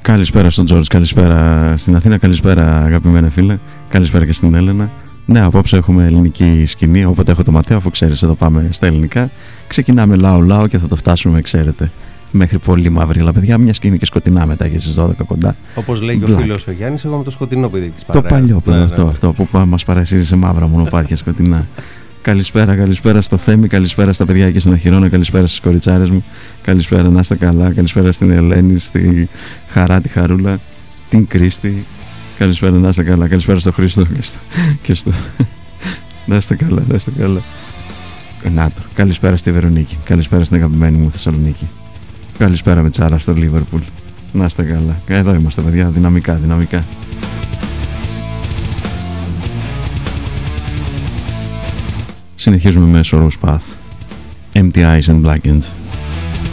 Καλησπέρα στον Τζόρτζ, καλησπέρα στην Αθήνα, καλησπέρα αγαπημένα φίλε, καλησπέρα και στην Έλενα. Ναι, απόψε έχουμε ελληνική σκηνή, όποτε έχω το Ματέο, αφού ξέρεις εδώ πάμε στα ελληνικά. Ξεκινάμε λαό και θα το φτάσουμε, ξέρετε, μέχρι πολύ μαύρη. Αλλά παιδιά, μια σκηνή και σκοτεινά μετά και στις 12 κοντά. Όπως λέει και ο φίλος ο Γιάννης, εγώ με το σκοτεινό παιδί της παρέας. Το παλιό παιδί, αυτό που μας παρασύρει σε μαύρα μονοπάτια σκοτεινά. Καλησπέρα στο Θέμη, καλησπέρα στα παιδιά και στην Αχυρώνα, καλησπέρα στις κοριτσάρες μου, καλησπέρα να είστε καλά, καλησπέρα στην Ελένη, στη Χαρά, τη Χαρούλα, την Κρίστη, καλησπέρα να είστε καλά, καλησπέρα στο Χρήστο και στο... να είστε καλά. Νάτο, καλησπέρα στη Βερονίκη, καλησπέρα στην αγαπημένη μου Θεσσαλονίκη, καλησπέρα με Τσάρα στο Λίβερπουλ, να είστε καλά, εδώ είμαστε παιδιά, δυναμικά. Συνεχίζουμε με Sorrow's Path, Empty Eyes and Blackened.